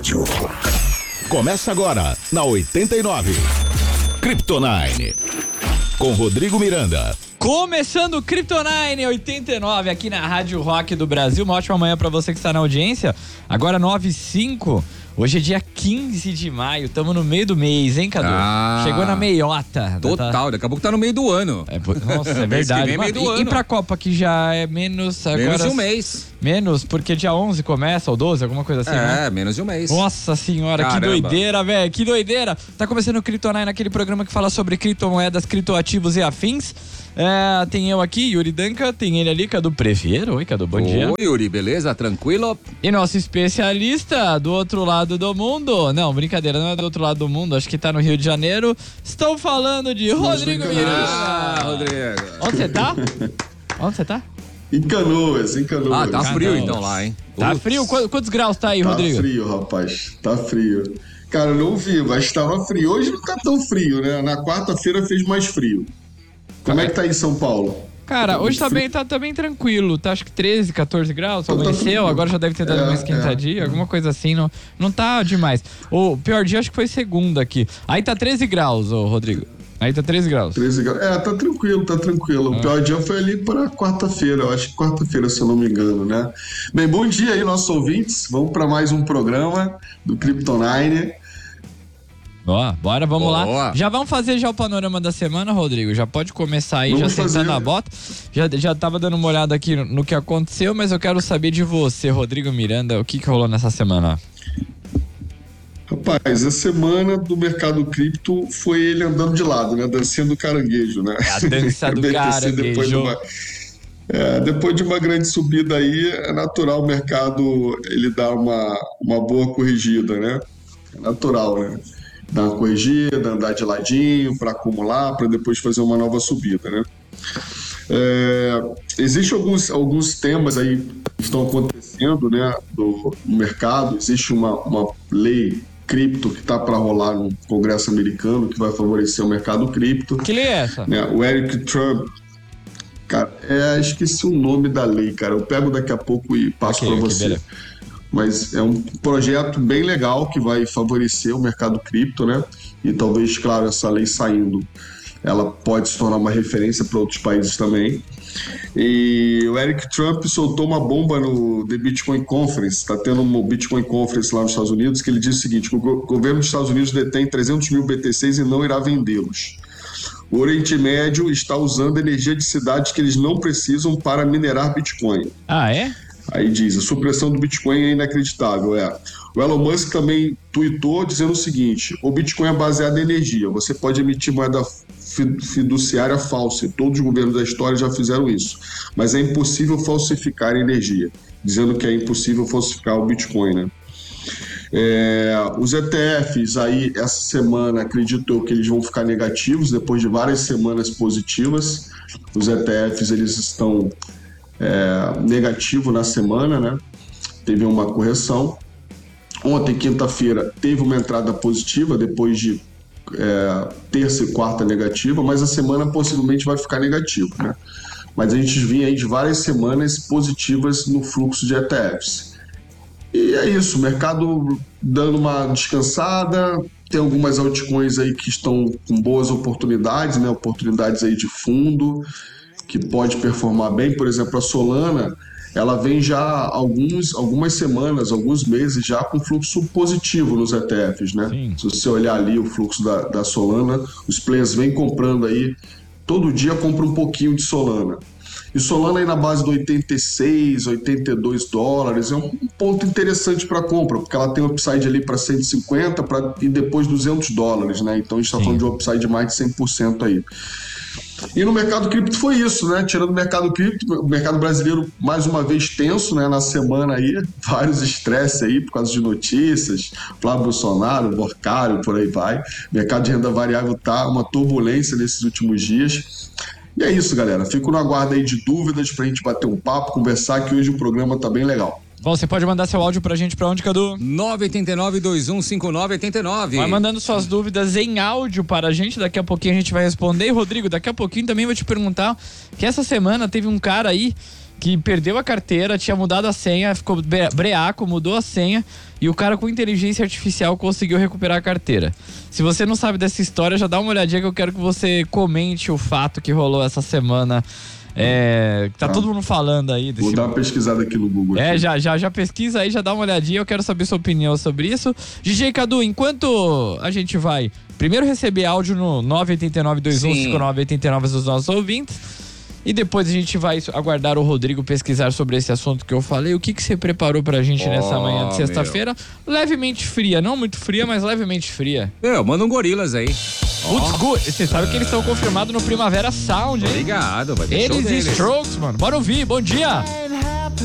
Rádio começa agora na 89. Kryptonine com Rodrigo Miranda. Começando o Kryptonine 89 aqui na Rádio Rock do Brasil. Uma ótima manhã pra você que está na audiência. Agora 9h05. Hoje é dia 15 de maio, estamos no meio do mês, hein, Cadu? Chegou na meiota. Total, daqui a pouco tá no meio do ano. Nossa, é verdade. Meio do ano. E pra Copa, que já é menos... Agora, menos de um mês. Menos, porque dia 11 começa, ou 12, alguma coisa assim, né? Menos de um mês. Nossa senhora, caramba. Que doideira, velho, que doideira. Tá começando o Kryptonine, aquele programa que fala sobre criptomoedas, criptoativos e afins. Tem eu aqui, Yuri Danca, tem ele ali, Cadu Prefeiro. Oi, Cadu, bom dia. Oi, Yuri, beleza? Tranquilo? E nosso especialista do outro lado do mundo, não, brincadeira, não é do outro lado do mundo, acho que tá no Rio de Janeiro. Estou falando de Rodrigo Miranda. Rodrigo. Onde você tá? Onde você tá? Em Canoas. Tá frio então lá, hein? Tá frio? Quantos graus tá aí, Rodrigo? Tá frio, rapaz, tá frio. Cara, eu não vi, mas tava frio. Hoje não tá tão frio, né? Na quarta-feira fez mais frio. Como é que tá aí em São Paulo? Cara, hoje tá bem tranquilo, tá acho que 13, 14 graus, amanheceu, agora já deve ter dado uma esquentadinha, alguma coisa assim, não tá demais. O pior dia acho que foi segunda aqui. Aí tá 13 graus, ô Rodrigo. Aí tá 13 graus. 13 graus. Tá tranquilo. O pior dia foi ali para quarta-feira, eu acho que quarta-feira, se eu não me engano, né? Bem, bom dia aí, nossos ouvintes. Vamos para mais um programa do Kryptonine. Bora, vamos lá. Já vamos fazer já o panorama da semana, Rodrigo? Já pode começar aí, já sentando a bota. Já tava dando uma olhada aqui no que aconteceu, mas eu quero saber de você, Rodrigo Miranda, o que rolou nessa semana? Rapaz, a semana do mercado cripto foi ele andando de lado, né? Dancinha do caranguejo, né? A dança do caranguejo. Depois de uma grande subida aí, é natural o mercado ele dar uma boa corrigida, né? É natural, né? Dar uma corrigida, andar de ladinho para acumular, para depois fazer uma nova subida, né? Existem alguns temas aí que estão acontecendo, né, no mercado. Existe uma lei cripto que está para rolar no Congresso americano que vai favorecer o mercado cripto. Que lei é essa? Né? O Eric Trump, cara, esqueci o nome da lei, cara. Eu pego daqui a pouco e passo para você. Beleza. Mas é um projeto bem legal que vai favorecer o mercado cripto, né? E talvez, claro, essa lei saindo, ela pode se tornar uma referência para outros países também. E o Eric Trump soltou uma bomba no The Bitcoin Conference. Está tendo uma Bitcoin Conference lá nos Estados Unidos, que ele diz o seguinte: que o governo dos Estados Unidos detém 300 mil BTCs e não irá vendê-los. O Oriente Médio está usando energia de cidades que eles não precisam para minerar Bitcoin. Ah, é? Aí diz, a supressão do Bitcoin é inacreditável. O Elon Musk também tweetou dizendo o seguinte: o Bitcoin é baseado em energia, você pode emitir moeda fiduciária falsa, e todos os governos da história já fizeram isso, mas é impossível falsificar energia, dizendo que é impossível falsificar o Bitcoin, né? Os ETFs aí, essa semana, acredito eu que eles vão ficar negativos, depois de várias semanas positivas. Os ETFs, eles estão negativo na semana, né? Teve uma correção. Ontem, quinta-feira, teve uma entrada positiva, depois de terça e quarta negativa, mas a semana possivelmente vai ficar negativa, né? Mas a gente vinha aí de várias semanas positivas no fluxo de ETFs. E é isso, o mercado dando uma descansada, tem algumas altcoins aí que estão com boas oportunidades, né? Oportunidades aí de fundo, que pode performar bem. Por exemplo, a Solana, ela vem já algumas semanas, alguns meses já com fluxo positivo nos ETFs, né? Sim. Se você olhar ali o fluxo da Solana, os players vêm comprando aí, todo dia compra um pouquinho de Solana. E Solana aí na base de 86, 82 dólares, é um ponto interessante para compra, porque ela tem um upside ali para 150 e depois 200 dólares, né? Então a gente está falando de um upside de mais de 100% aí. E no mercado cripto foi isso, né? Tirando o mercado cripto, o mercado brasileiro mais uma vez tenso, né? Na semana aí, vários estresses aí por causa de notícias, Flávio Bolsonaro, Borcário, por aí vai. O mercado de renda variável tá uma turbulência nesses últimos dias. E é isso, galera. Fico no aguardo aí de dúvidas pra gente bater um papo, conversar, que hoje o programa tá bem legal. Bom, você pode mandar seu áudio pra gente pra onde, Cadu? 989-2159-89. Vai mandando suas dúvidas em áudio para a gente, daqui a pouquinho a gente vai responder. E, Rodrigo, daqui a pouquinho também vou te perguntar que essa semana teve um cara aí que perdeu a carteira, tinha mudado a senha, ficou breaco, mudou a senha e o cara com inteligência artificial conseguiu recuperar a carteira. Se você não sabe dessa história, já dá uma olhadinha que eu quero que você comente o fato que rolou essa semana. Tá todo mundo falando aí. Vou dar uma pesquisada aqui no Google. Já pesquisa aí, já dá uma olhadinha. Eu quero saber sua opinião sobre isso. DJ Cadu, enquanto a gente vai primeiro receber áudio no 989-2159-89 dos nossos ouvintes. E depois a gente vai aguardar o Rodrigo pesquisar sobre esse assunto que eu falei. O que você preparou pra gente nessa manhã de sexta-feira? Levemente fria, não muito fria, mas levemente fria. Manda um Gorilas aí. Você sabe que eles estão confirmados no Primavera Sound, hein? Obrigado, vai ter show Eles e Strokes, mano. Bora ouvir, bom dia!